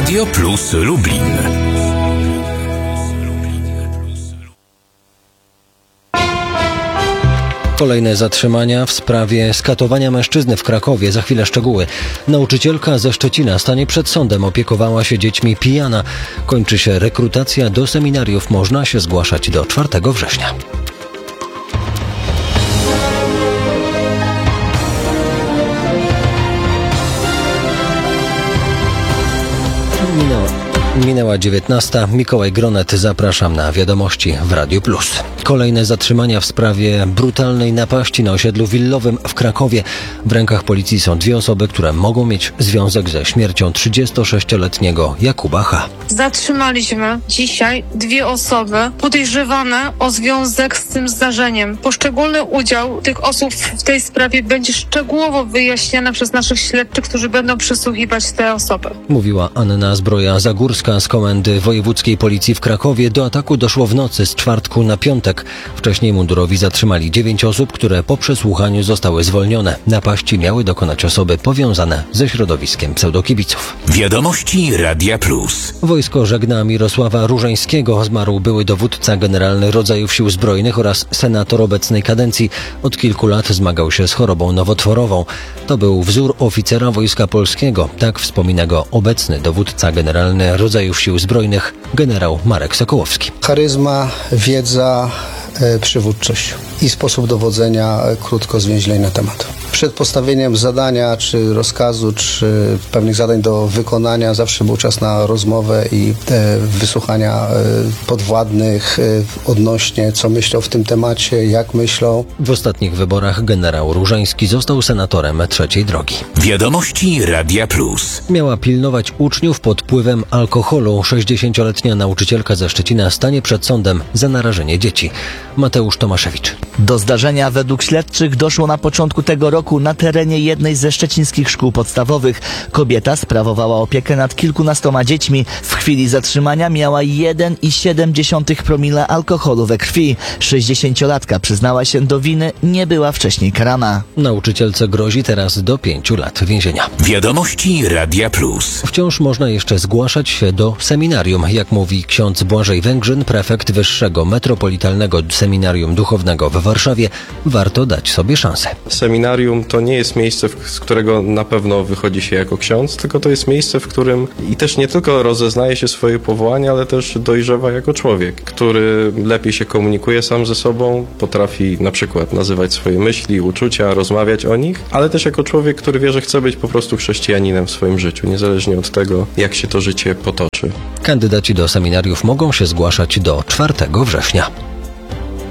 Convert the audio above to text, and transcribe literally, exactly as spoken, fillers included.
Radio Plus Lublin. Kolejne zatrzymania w sprawie skatowania mężczyzny w Krakowie. Za chwilę szczegóły. Nauczycielka ze Szczecina stanie przed sądem. Opiekowała się dziećmi pijana. Kończy się rekrutacja do seminariów. Można się zgłaszać do czwartego września. Minęła, minęła dziewiętnasta. Mikołaj Gronet, zapraszam na wiadomości w Radiu Plus. Kolejne zatrzymania w sprawie brutalnej napaści na osiedlu willowym w Krakowie. W rękach policji są dwie osoby, które mogą mieć związek ze śmiercią trzydziestosześcioletniego Jakuba H. Zatrzymaliśmy dzisiaj dwie osoby podejrzewane o związek z tym zdarzeniem. Poszczególny udział tych osób w tej sprawie będzie szczegółowo wyjaśniany przez naszych śledczych, którzy będą przesłuchiwać te osoby. Mówiła Anna Zbroja-Zagórska z Komendy Wojewódzkiej Policji w Krakowie. Do ataku doszło w nocy z czwartku na piątek. Wcześniej mundurowi zatrzymali dziewięć osób, które po przesłuchaniu zostały zwolnione. Napaści miały dokonać osoby powiązane ze środowiskiem pseudokibiców. Wiadomości Radia Plus. Wojsko żegna Mirosława Różańskiego. Zmarł były dowódca generalny rodzajów sił zbrojnych oraz senator obecnej kadencji. Od kilku lat zmagał się z chorobą nowotworową. To był wzór oficera Wojska Polskiego. Tak wspomina go obecny dowódca generalny rodzajów sił zbrojnych, generał Marek Sokołowski. Charyzma, wiedza, e, przywódczość i sposób dowodzenia, e, krótko zwięźlej na temat. Przed postawieniem zadania, czy rozkazu, czy pewnych zadań do wykonania zawsze był czas na rozmowę i e, wysłuchania e, podwładnych e, odnośnie, co myślą w tym temacie, jak myślą. W ostatnich wyborach generał Różański został senatorem trzeciej drogi. Wiadomości Radia Plus. Miała pilnować uczniów pod wpływem alkoholu. sześćdziesięcioletnia nauczycielka ze Szczecina stanie przed sądem za narażenie dzieci. Mateusz Tomaszewicz. Do zdarzenia według śledczych doszło na początku tego roku na terenie jednej ze szczecińskich szkół podstawowych. Kobieta sprawowała opiekę nad kilkunastoma dziećmi. W chwili zatrzymania miała jeden i siedem dziesiątych promila alkoholu we krwi. sześćdziesięciolatka przyznała się do winy, nie była wcześniej karana. Nauczycielce grozi teraz do pięciu lat więzienia. Wiadomości Radia Plus. Wciąż można jeszcze zgłaszać się do seminarium. Jak mówi ksiądz Błażej Węgrzyn, prefekt Wyższego Metropolitalnego Seminarium Duchownego w Warszawie, warto dać sobie szansę. Seminarium to nie jest miejsce, z którego na pewno wychodzi się jako ksiądz, tylko to jest miejsce, w którym i też nie tylko rozeznaje się swoje powołanie, ale też dojrzewa jako człowiek, który lepiej się komunikuje sam ze sobą, potrafi na przykład nazywać swoje myśli, uczucia, rozmawiać o nich, ale też jako człowiek, który wie, że chce być po prostu chrześcijaninem w swoim życiu, niezależnie od tego, jak się to życie potoczy. Kandydaci do seminariów mogą się zgłaszać do czwartego września.